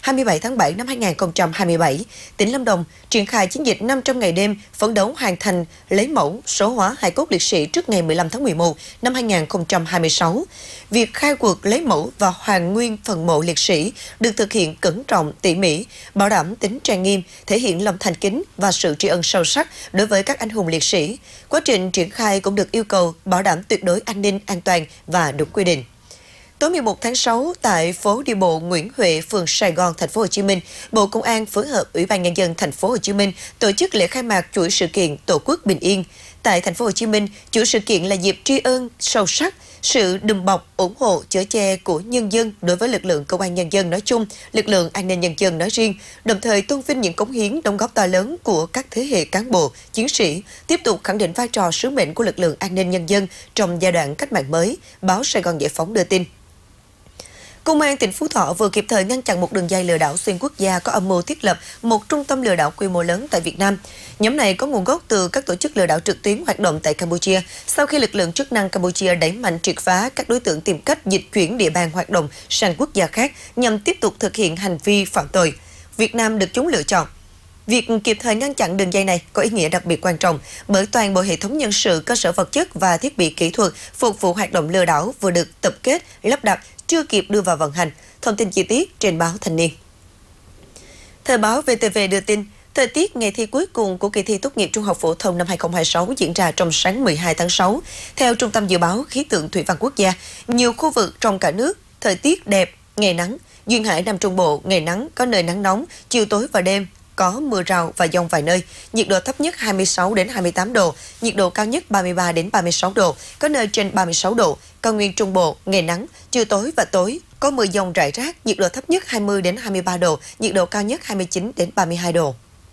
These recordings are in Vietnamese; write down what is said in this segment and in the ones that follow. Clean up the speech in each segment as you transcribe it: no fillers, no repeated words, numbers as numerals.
27 tháng 7 năm 2027, tỉnh Lâm Đồng triển khai chiến dịch 500 ngày đêm phấn đấu hoàn thành lấy mẫu số hóa hài cốt liệt sĩ trước ngày 15 tháng 11 năm 2026. Việc khai cuộc lấy mẫu và hoàn nguyên phần mộ liệt sĩ được thực hiện cẩn trọng, tỉ mỉ, bảo đảm tính trang nghiêm, thể hiện lòng thành kính và sự tri ân sâu sắc đối với các anh hùng liệt sĩ. Quá trình triển khai cũng được yêu cầu bảo đảm tuyệt đối an ninh, an toàn và đúng quy định. Tối 11 tháng 6, tại phố đi bộ Nguyễn Huệ, phường Sài Gòn, thành phố Hồ Chí Minh, Bộ Công an phối hợp Ủy ban Nhân dân thành phố Hồ Chí Minh tổ chức lễ khai mạc chuỗi sự kiện Tổ quốc bình yên. Tại thành phố Hồ Chí Minh, chuỗi sự kiện là dịp tri ân sâu sắc sự đùm bọc, ủng hộ, chở che của nhân dân đối với lực lượng công an nhân dân nói chung, lực lượng an ninh nhân dân nói riêng, đồng thời tôn vinh những cống hiến, đóng góp to lớn của các thế hệ cán bộ, chiến sĩ, tiếp tục khẳng định vai trò sứ mệnh của lực lượng an ninh nhân dân trong giai đoạn cách mạng mới. Báo Sài Gòn Giải phóng đưa tin. Công an tỉnh Phú Thọ vừa kịp thời ngăn chặn một đường dây lừa đảo xuyên quốc gia có âm mưu thiết lập một trung tâm lừa đảo quy mô lớn tại Việt Nam. Nhóm này có nguồn gốc từ các tổ chức lừa đảo trực tuyến hoạt động tại Campuchia. Sau khi lực lượng chức năng Campuchia đẩy mạnh triệt phá, các đối tượng tìm cách dịch chuyển địa bàn hoạt động sang quốc gia khác nhằm tiếp tục thực hiện hành vi phạm tội. Việt Nam được chúng lựa chọn. Việc kịp thời ngăn chặn đường dây này có ý nghĩa đặc biệt quan trọng bởi toàn bộ hệ thống nhân sự, cơ sở vật chất và thiết bị kỹ thuật phục vụ hoạt động lừa đảo vừa được tập kết, lắp đặt, chưa kịp đưa vào vận hành. Thông tin chi tiết trên báo Thanh niên. Thời báo VTV đưa tin, thời tiết ngày thi cuối cùng của kỳ thi tốt nghiệp trung học phổ thông năm 2026 diễn ra trong sáng 12 tháng 6. Theo Trung tâm Dự báo Khí tượng Thủy văn Quốc gia, nhiều khu vực trong cả nước thời tiết đẹp, ngày nắng. Duyên Hải Nam Trung Bộ ngày nắng, có nơi nắng nóng, chiều tối và đêm có mưa rào và dông vài nơi. Nhiệt độ thấp nhất 26 đến 28 độ, nhiệt độ cao nhất 33 đến 36 độ, có nơi trên 36 độ. Cao nguyên Trung Bộ ngày nắng, chiều tối và tối có mưa dông rải rác, nhiệt độ thấp nhất 20 đến 23 độ, nhiệt độ cao nhất 29 đến 32 độ.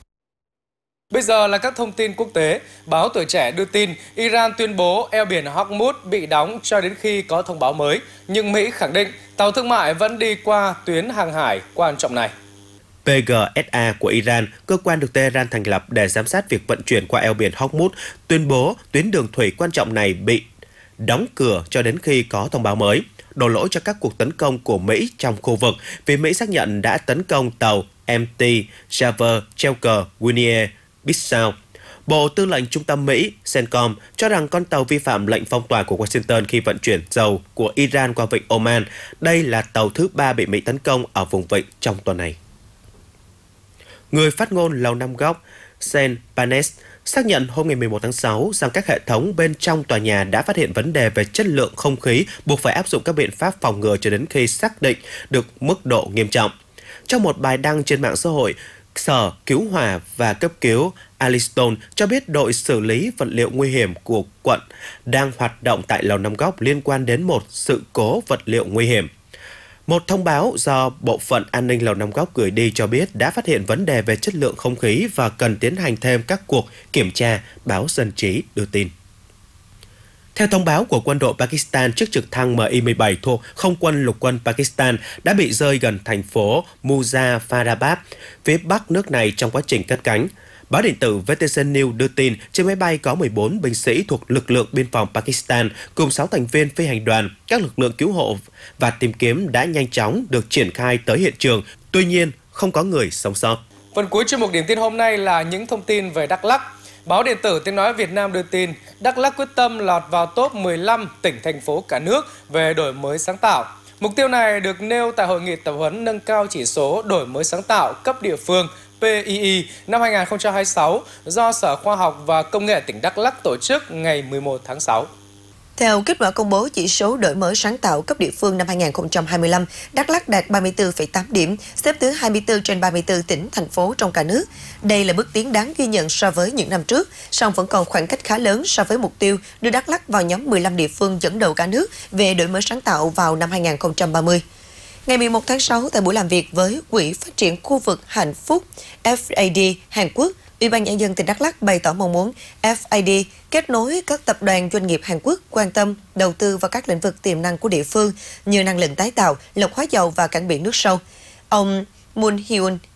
Bây giờ là các thông tin quốc tế. Báo Tuổi Trẻ đưa tin Iran tuyên bố eo biển Hormuz bị đóng cho đến khi có thông báo mới, nhưng Mỹ khẳng định tàu thương mại vẫn đi qua tuyến hàng hải quan trọng này. PGSA của Iran, cơ quan được Tehran thành lập để giám sát việc vận chuyển qua eo biển Hormuz, tuyên bố tuyến đường thủy quan trọng này bị đóng cửa cho đến khi có thông báo mới, đổ lỗi cho các cuộc tấn công của Mỹ trong khu vực vì Mỹ xác nhận đã tấn công tàu MT Javer treo cờ Guinea-Bissau. Bộ Tư lệnh Trung tâm Mỹ CENTCOM cho rằng con tàu vi phạm lệnh phong tỏa của Washington khi vận chuyển dầu của Iran qua vịnh Oman. Đây là tàu thứ 3 bị Mỹ tấn công ở vùng vịnh trong tuần này. Người phát ngôn Lầu Năm Góc Sean Panes xác nhận hôm ngày 11 tháng 6 rằng các hệ thống bên trong tòa nhà đã phát hiện vấn đề về chất lượng không khí, buộc phải áp dụng các biện pháp phòng ngừa cho đến khi xác định được mức độ nghiêm trọng. Trong một bài đăng trên mạng xã hội, Sở Cứu hỏa và Cấp cứu Alliston cho biết đội xử lý vật liệu nguy hiểm của quận đang hoạt động tại Lầu Năm Góc liên quan đến một sự cố vật liệu nguy hiểm. Một thông báo do Bộ phận An ninh Lầu Năm Góc gửi đi cho biết đã phát hiện vấn đề về chất lượng không khí và cần tiến hành thêm các cuộc kiểm tra, báo Dân trí đưa tin. Theo thông báo của quân đội Pakistan, chiếc trực thăng Mi-17 thuộc Không quân Lục quân Pakistan đã bị rơi gần thành phố Muzaffarabad, phía bắc nước này trong quá trình cất cánh. Báo điện tử VTC News đưa tin trên máy bay có 14 binh sĩ thuộc lực lượng biên phòng Pakistan cùng 6 thành viên phi hành đoàn. Các lực lượng cứu hộ và tìm kiếm đã nhanh chóng được triển khai tới hiện trường, tuy nhiên không có người sống sót. Phần cuối chuyên mục điểm tin hôm nay là những thông tin về Đắk Lắk. Báo điện tử Tiếng nói Việt Nam đưa tin Đắk Lắk quyết tâm lọt vào top 15 tỉnh thành phố cả nước về đổi mới sáng tạo. Mục tiêu này được nêu tại hội nghị tập huấn nâng cao chỉ số đổi mới sáng tạo cấp địa phương PII năm 2026 do Sở Khoa học và Công nghệ tỉnh Đắk Lắk tổ chức ngày 11 tháng 6. Theo kết quả công bố chỉ số đổi mới sáng tạo cấp địa phương năm 2025, Đắk Lắk đạt 34,8 điểm, xếp thứ 24 trên 34 tỉnh, thành phố trong cả nước. Đây là bước tiến đáng ghi nhận so với những năm trước, song vẫn còn khoảng cách khá lớn so với mục tiêu đưa Đắk Lắk vào nhóm 15 địa phương dẫn đầu cả nước về đổi mới sáng tạo vào năm 2030. Ngày 11 tháng 6, tại buổi làm việc với Quỹ Phát triển Khu vực Hạnh Phúc FAD Hàn Quốc, Ủy ban Nhân dân tỉnh Đắk Lắk bày tỏ mong muốn FAD kết nối các tập đoàn doanh nghiệp Hàn Quốc quan tâm đầu tư vào các lĩnh vực tiềm năng của địa phương như năng lượng tái tạo, lọc hóa dầu và cảng biển nước sâu. Ông Moon Hyun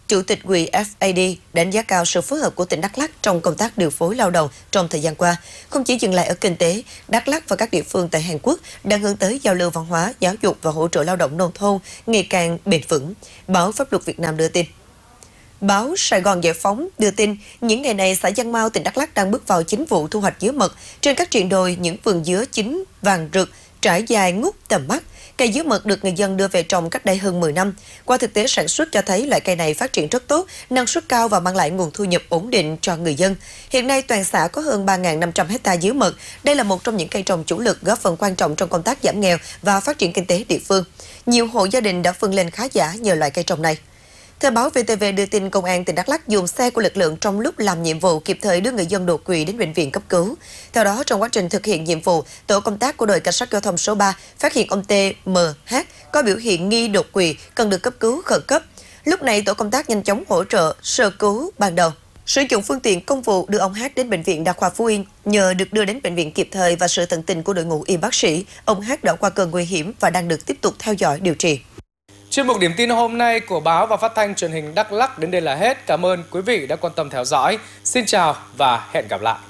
Chủ tịch WFAD đánh giá cao sự phối hợp của tỉnh Đắk Lắk trong công tác điều phối lao động trong thời gian qua. Không chỉ dừng lại ở kinh tế, Đắk Lắk và các địa phương tại Hàn Quốc đang hướng tới giao lưu văn hóa, giáo dục và hỗ trợ lao động nông thôn ngày càng bền vững. Báo Pháp luật Việt Nam đưa tin. Báo Sài Gòn Giải Phóng đưa tin, những ngày này, xã Giang Mau, tỉnh Đắk Lắk đang bước vào chính vụ thu hoạch dứa mật. Trên các triền đồi, những vườn dứa chín vàng rực, trải dài ngút tầm mắt. Cây dứa mật được người dân đưa về trồng cách đây hơn 10 năm. Qua thực tế sản xuất cho thấy loại cây này phát triển rất tốt, năng suất cao và mang lại nguồn thu nhập ổn định cho người dân. Hiện nay, toàn xã có hơn 3.500 hectare dứa mật. Đây là một trong những cây trồng chủ lực góp phần quan trọng trong công tác giảm nghèo và phát triển kinh tế địa phương. Nhiều hộ gia đình đã vươn lên khá giả nhờ loại cây trồng này. Theo báo VTV đưa tin, Công an tỉnh Đắk Lắk dùng xe của lực lượng trong lúc làm nhiệm vụ kịp thời đưa người dân đột quỵ đến bệnh viện cấp cứu. Theo đó, trong quá trình thực hiện nhiệm vụ, tổ công tác của đội cảnh sát giao thông số 3 phát hiện ông TMH có biểu hiện nghi đột quỵ cần được cấp cứu khẩn cấp. Lúc này, tổ công tác nhanh chóng hỗ trợ sơ cứu ban đầu. Sử dụng phương tiện công vụ đưa ông H đến bệnh viện Đa khoa Phú Yên. Nhờ được đưa đến bệnh viện kịp thời và sự tận tình của đội ngũ y bác sĩ, ông H đã qua cơn nguy hiểm và đang được tiếp tục theo dõi điều trị. Chuyên mục điểm tin hôm nay của báo và phát thanh truyền hình Đắk Lắk đến đây là hết. Cảm ơn quý vị đã quan tâm theo dõi. Xin chào và hẹn gặp lại.